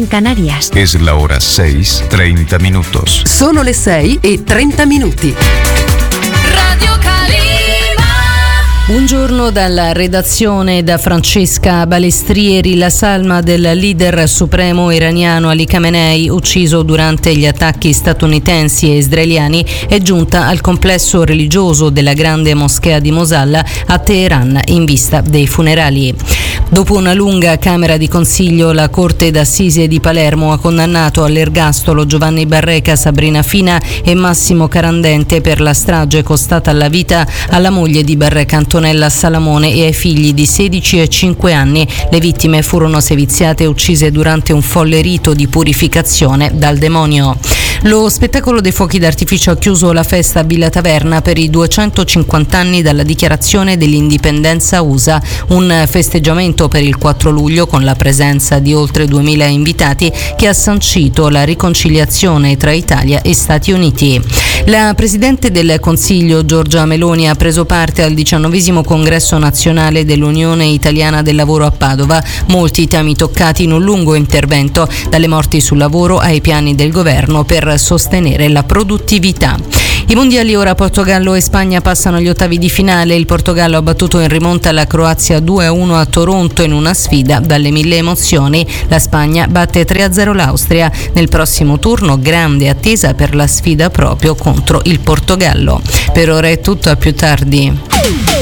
en Canarias. Es la hora 6:30 minutos. Sono le 6:30. Radio Calima. Buongiorno dalla redazione, da Francesca Balestrieri. La salma del leader supremo iraniano Ali Khamenei, ucciso durante gli attacchi statunitensi e israeliani, è giunta al complesso religioso della grande moschea di Mosalla a Teheran in vista dei funerali. Dopo una lunga camera di consiglio, la Corte d'Assise di Palermo ha condannato all'ergastolo Giovanni Barreca, Sabrina Fina e Massimo Carandente per la strage costata la vita alla moglie di Barreca, Antonella Salamone, e ai figli di 16 e 5 anni. Le vittime furono seviziate e uccise durante un folle rito di purificazione dal demonio. Lo spettacolo dei fuochi d'artificio ha chiuso la festa a Villa Taverna per i 250 anni dalla dichiarazione dell'indipendenza USA, un festeggiamento per il 4 luglio con la presenza di oltre 2000 invitati che ha sancito la riconciliazione tra Italia e Stati Uniti. La Presidente del Consiglio Giorgia Meloni ha preso parte al 19° congresso nazionale dell'Unione Italiana del Lavoro a Padova. Molti temi toccati in un lungo intervento, dalle morti sul lavoro ai piani del governo per sostenere la produttività. I mondiali ora: Portogallo e Spagna passano agli ottavi di finale. Il Portogallo ha battuto in rimonta la Croazia 2-1 a Toronto in una sfida dalle 1000 emozioni. La Spagna batte 3-0 l'Austria. Nel prossimo turno grande attesa per la sfida proprio contro il Portogallo. Per ora è tutto, a più tardi.